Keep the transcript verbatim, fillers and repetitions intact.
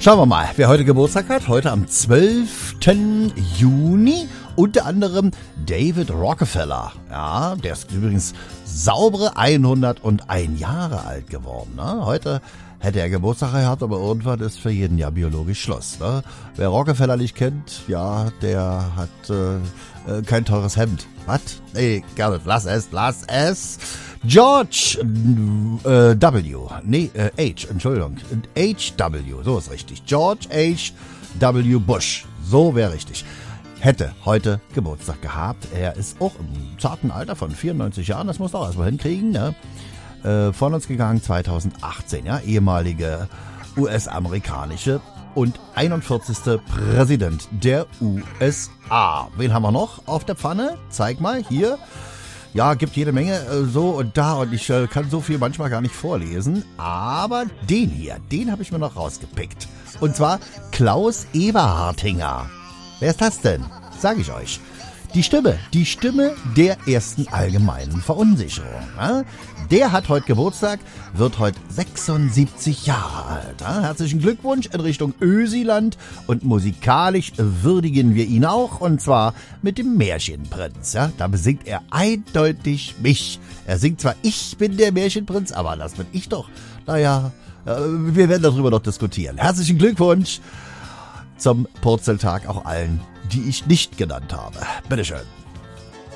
Schauen wir mal, wer heute Geburtstag hat. Heute am zwölften Juni. Unter anderem David Rockefeller. Ja, der ist übrigens saubere hunderteins Jahre alt geworden. Ne? Heute hätte er Geburtstag gehabt, aber irgendwann ist für jeden Jahr biologisch Schluss. Ne? Wer Rockefeller nicht kennt, ja, der hat äh, kein teures Hemd. Was? Nee, gar nicht. Lass es, lass es. George äh, W. Nee, äh, H, Entschuldigung. H W, so ist richtig. George H W. Bush. So wäre richtig. Hätte heute Geburtstag gehabt. Er ist auch im zarten Alter von vierundneunzig Jahren. Das muss er auch erstmal hinkriegen, ne? Äh, von uns gegangen zweitausendachtzehn, ja. Ehemalige U S-amerikanische und einundvierzigste Präsident der U S A. Wen haben wir noch auf der Pfanne? Zeig mal, hier. Ja, gibt jede Menge äh, so und da und ich äh, kann so viel manchmal gar nicht vorlesen. Aber den hier, den habe ich mir noch rausgepickt. Und zwar Klaus Eberhartinger. Wer ist das denn? Sag ich euch. Die Stimme, die Stimme der ersten allgemeinen Verunsicherung. Ja? Der hat heute Geburtstag, wird heute sechsundsiebzig Jahre alt. Ja? Herzlichen Glückwunsch in Richtung Ösiland und musikalisch würdigen wir ihn auch und zwar mit dem Märchenprinz. Ja? Da besingt er eindeutig mich. Er singt zwar Ich bin der Märchenprinz, aber das bin ich doch. Naja, wir werden darüber noch diskutieren. Herzlichen Glückwunsch zum Purzeltag auch allen, die ich nicht genannt habe. Bitteschön.